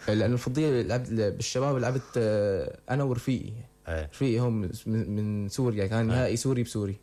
لأنه الفضية لعبت بالشباب، لعبت أنا ورفيقي. رفيقي هم من سوريا، كان نهائي سوري بسوري.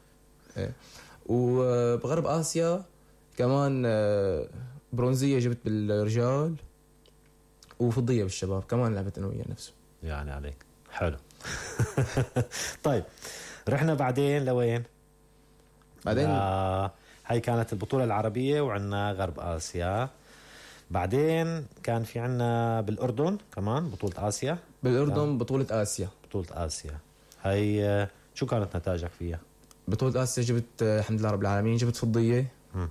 وبغرب آسيا كمان برونزية جبت بالرجال، وفضية بالشباب كمان لعبت أنا وياه نفسه. يعني عليك حلو. طيب رحنا بعدين لوين؟ بعدين هاي كانت البطولة العربية وعنا غرب آسيا. بعدين كان في عنا بالأردن كمان بطولة آسيا. بالأردن بطولة آسيا. بطولة آسيا هاي شو كانت نتائجك فيها؟ بطولة آسيا جبت الحمد لله رب العالمين، جبت فضية.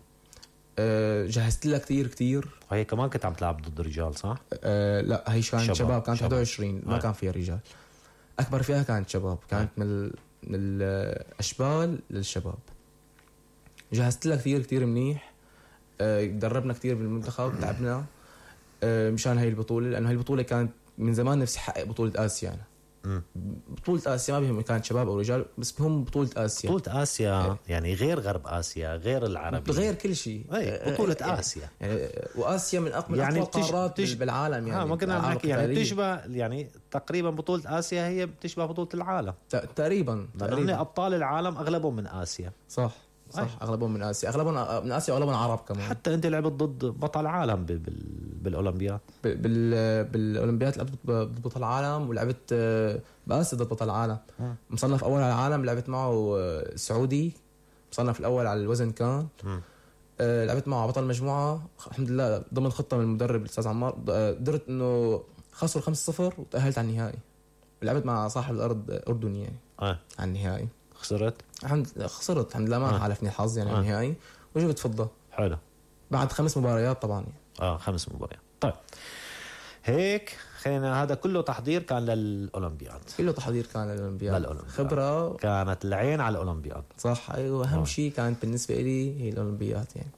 جهزت لها كتير. وهي كمان كنت عم تلعب ضد الرجال صح؟ لا هي كانت شباب، كانت 21 ما كان فيها رجال. أكبر فيها كانت شباب، كانت من الأشبال للشباب. جهزت لها كتير منيح. دربنا كتير بالمنتخب، تعبنا مشان هاي البطولة، لأنه هاي البطولة كانت من زمان نفسي حقق بطولة آسيا أنا. بطولة آسيا ما بهم كانت شباب أو رجال، بس بهم بطولة آسيا. بطولة آسيا يعني غير غرب آسيا، غير العربي، غير كل شيء. بطولة آسيا يعني وآسيا من أقوى القارات بالعالم. يعني ما كنا نحكي يعني تشبه، يعني تقريبا بطولة آسيا هي بتشبه بطولة العالم تقريبا. أبطال العالم أغلبهم من آسيا. صح اغلبهم من اسيا، واغلبهم عرب كمان. حتى انت لعبت ضد بطل عالم بالاولمبياد. بالاولمبياد لعبت ضد بطل العالم، ولعبت باسيا ضد بطل العالم. مصنف اول على العالم، لعبت معه سعودي مصنف الاول على الوزن كان. لعبت معه بطل مجموعه الحمد لله ضمن خطه من المدرب الاستاذ عمار. قدرت انه خسروا 5-0 وتاهلت على النهائي. لعبت مع صاحب الارض اردني يعني على النهائي. خسرت الحمد لله ما حالفني الحظ يعني النهائي، وجبت فضة. حلو بعد 5 مباريات طبعا يعني. 5 مباريات. طيب هيك خلينا، هذا كله تحضير كان للأولمبياد. كله تحضير كان للأولمبياد. خبرة كانت العين على الأولمبياد. صح ايوه. اهم شيء كانت بالنسبة لي هي الأولمبياد يعني.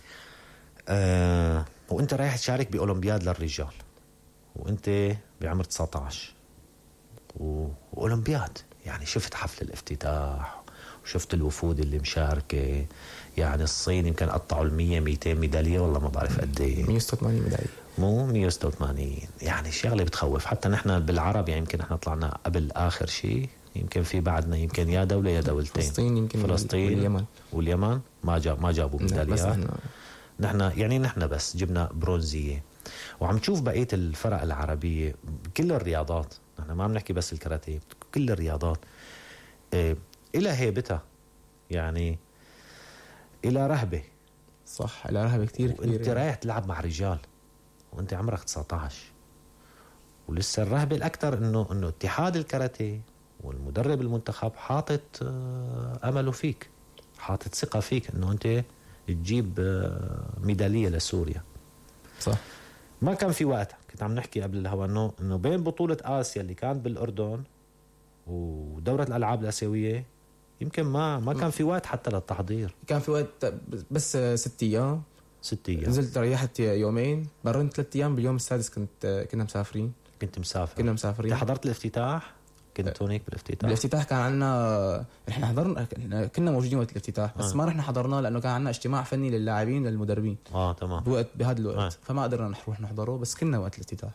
وانت رايح تشارك بأولمبياد للرجال وانت بعمر 19 وأولمبياد، يعني شفت حفل الافتتاح وشفت الوفود اللي مشاركة. يعني الصين يمكن قطعوا 100-200 ميدالية، والله ما بعرف قد ايه، 186 ميدالية، مو 186. يعني شغلة بتخوف. حتى نحن بالعرب يعني يمكن احنا طلعنا قبل آخر شيء، يمكن في بعدنا يمكن يا دولة يا دولتين. فلسطين يمكن، فلسطين واليمن ما جابوا ميداليات. نحن بس جبنا برونزية. وعم تشوف بقية الفرق العربية كل الرياضات، نحن ما عم نحكي بس الكاراتيه، كل الرياضات إلى هيبتها، يعني إلى رهبة. صح إلى رهبة كتير. وانت رايح تلعب مع رجال وانت عمرك 19، ولسه الرهبة الأكثر إنه اتحاد الكاراتيه والمدرب المنتخب حاطط أمله فيك، حاطط ثقة فيك إنه أنت تجيب ميدالية لسوريا. صح. ما كان في وقت، كنت عم نحكي قبل الهوا إنه بين بطولة آسيا اللي كانت بالأردن ودورة الألعاب الآسيوية يمكن ما كان في وقت حتى للتحضير. كان في وقت بس 6 أيام. 6 أيام نزلت ريحت يومين، مرنت 3 أيام. باليوم السادس كنا مسافرين. كنا مسافرين. حضرت الافتتاح؟ كنت هونيك بالافتتاح كان عنا، احنا حضرنا، كنا موجودين وقت الافتتاح، بس ما رحنا حضرناه لانه كان عنا اجتماع فني للاعبين للمدربين. تمام. بهذا الوقت فما قدرنا نروح نحضره، بس كنا وقت الافتتاح.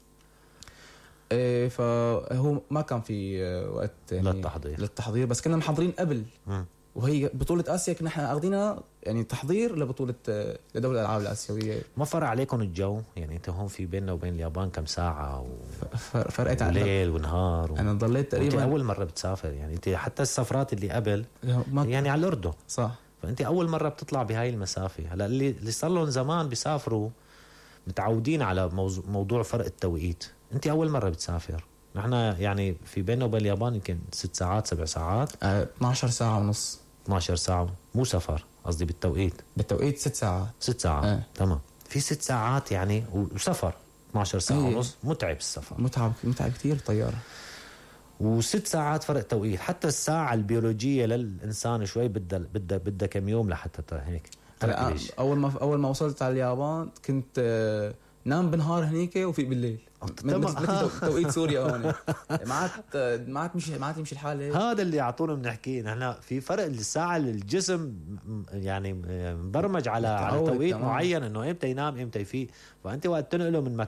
فهو ما كان في وقت يعني للتحضير، بس كنا محضرين قبل. وهي بطولة آسيا كنا احنا اخذينها يعني تحضير لبطولة لدورة الألعاب الآسيوية. ما فرق عليكم الجو؟ يعني انت هون في بيننا وبين اليابان كم ساعة فرقت على ليل ونهار أنا ضليت تقريبا أول مرة بتسافر، يعني انت حتى السفرات اللي قبل يعني على الأردن. صح. فانت أول مرة بتطلع بهاي المسافة. هلا اللي صار لهم زمان بيسافروا متعودين على موضوع فرق التوقيت، انت أول مرة بتسافر. نحن يعني في بيننا وبين اليابان يمكن 6 ساعات 7 ساعات 12 ساعة ونص. 12 ساعة مو سفر، قصدي بالتوقيت 6 ساعات. 6 ساعات تمام. في 6 ساعات يعني وسفر 12 ساعة ونص. متعب السفر، متعب كتير الطيارة. و6 ساعات فرق توقيت. حتى الساعة البيولوجية للإنسان شوي بدها كم يوم لحتى هيك. أول ما وصلت على اليابان كنت نام بالنهار هنيك وفي بالليل. توقيت سوريا هون ما عاد يمشي الحال. هذا اللي يعطونا بنحكيه نحن. في فرق الساعة الجسم يعني مبرمج على توقيت معين انه امتى ينام امتى يفيق. فانت وقت تنقله من